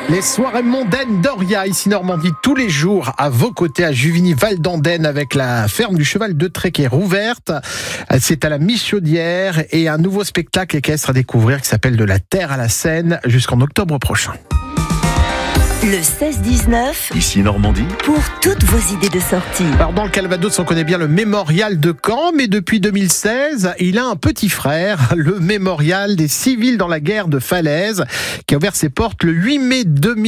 Les soirées mondaines d'Oria, ici Normandie, tous les jours à vos côtés à Juvigny-Val d'Andenne avec la ferme du Cheval de Trek qui est rouverte. C'est à la Michaudière et un nouveau spectacle équestre à découvrir qui s'appelle De la Terre à la Seine jusqu'en octobre prochain. Le 16-19, Ici Normandie, pour toutes vos idées de sortie. Alors dans le Calvados, on connaît bien le Mémorial de Caen, mais depuis 2016, il a un petit frère, le Mémorial des civils dans la guerre de Falaise, qui a ouvert ses portes le 8 mai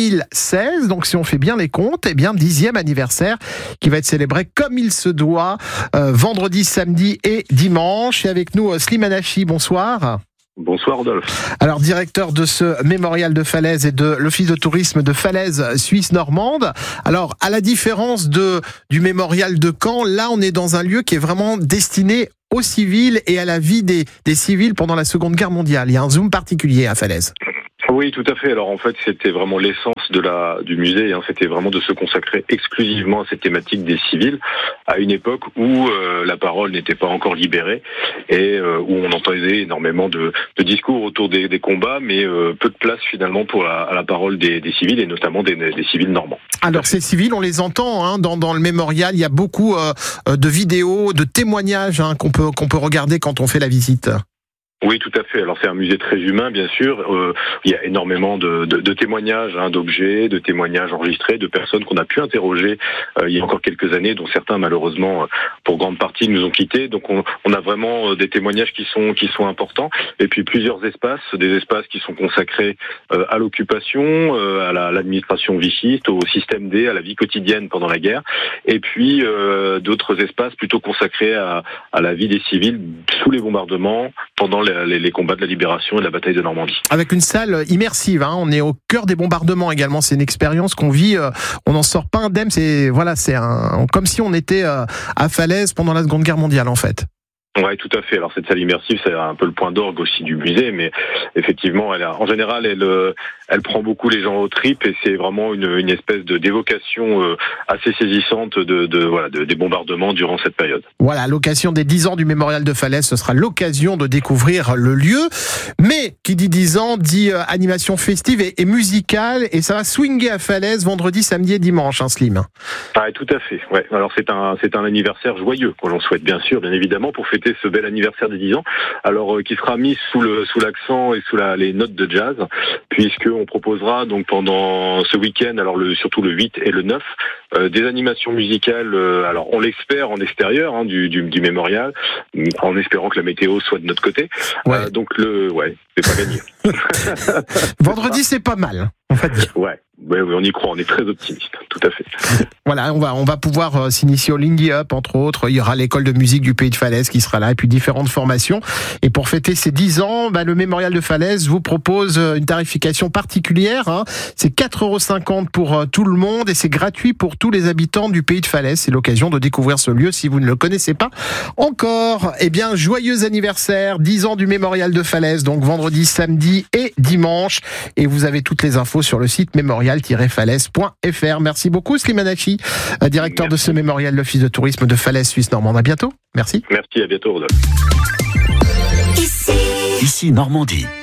2016. Donc si on fait bien les comptes, 10e anniversaire qui va être célébré comme il se doit, vendredi, samedi et dimanche. Et avec nous, Slimane Hachi, bonsoir. Bonsoir Rodolphe. Alors directeur de ce mémorial de Falaise et de l'office de tourisme de Falaise Suisse normande. Alors à la différence du mémorial de Caen, là on est dans un lieu qui est vraiment destiné aux civils et à la vie des civils pendant la Seconde Guerre mondiale. Il y a un zoom particulier à Falaise. Oui, tout à fait. Alors en fait, c'était vraiment l'essence du musée. C'était vraiment de se consacrer exclusivement à cette thématique des civils, à une époque où la parole n'était pas encore libérée et où on entendait énormément de discours autour des combats, mais peu de place finalement pour la parole des civils et notamment des civils normands. Alors ces civils, on les entend dans le mémorial. Il y a beaucoup de vidéos, de témoignages qu'on peut regarder quand on fait la visite. Oui, tout à fait. Alors c'est un musée très humain, bien sûr. Il y a énormément de témoignages, d'objets, de témoignages enregistrés, de personnes qu'on a pu interroger il y a encore quelques années, dont certains malheureusement, pour grande partie, nous ont quittés. Donc on a vraiment des témoignages qui sont importants. Et puis plusieurs espaces, des espaces qui sont consacrés à l'occupation, à l'administration vichiste, au système D, à la vie quotidienne pendant la guerre. Et puis d'autres espaces plutôt consacrés à la vie des civils sous les bombardements pendant les combats de la libération et de la bataille de Normandie. Avec une salle immersive, on est au cœur des bombardements également. C'est une expérience qu'on vit, on n'en sort pas indemne. C'est comme si on était à Falaise pendant la Seconde Guerre mondiale en fait. Ouais, tout à fait. Alors cette salle immersive, c'est un peu le point d'orgue aussi du musée, mais effectivement, en général, elle prend beaucoup les gens aux tripes et c'est vraiment une espèce d'évocation assez saisissante des bombardements durant cette période. Voilà, à l'occasion des 10 ans du mémorial de Falaise, ce sera l'occasion de découvrir le lieu. Mais qui dit 10 ans dit animation festive et musicale, et ça va swinger à Falaise vendredi, samedi et dimanche, Slim. Ah, tout à fait. Ouais. Alors c'est un anniversaire joyeux qu'on l'on souhaite bien évidemment pour fêter ce bel anniversaire des 10 ans, alors qui sera mis sous l'accent et sous les notes de jazz, puisque on proposera donc pendant ce week-end, alors surtout le 8 et le 9, des animations musicales, alors on l'espère en extérieur du mémorial, en espérant que la météo soit de notre côté. Ouais. Donc c'est pas gagné. Vendredi, c'est pas mal, on va dire. Ouais, on y croit, on est très optimiste, tout à fait. Voilà, on va pouvoir s'initier au Lindy Up, entre autres. Il y aura l'école de musique du Pays de Falaise qui sera là, et puis différentes formations. Et pour fêter ces 10 ans, le mémorial de Falaise vous propose une tarification particulière. C'est 4,50 € pour tout le monde et c'est gratuit pour tous les habitants du Pays de Falaise. C'est l'occasion de découvrir ce lieu si vous ne le connaissez pas encore. Joyeux anniversaire, 10 ans du mémorial de Falaise, donc vendredi, samedi et dimanche. Et vous avez toutes les infos sur le site mémorial-falaise.fr. Merci beaucoup Slimane Hachi, directeur de ce mémorial, l'office de tourisme de Falaise Suisse normande. À bientôt. Merci. Merci, à bientôt Rodolphe. Ici Normandie.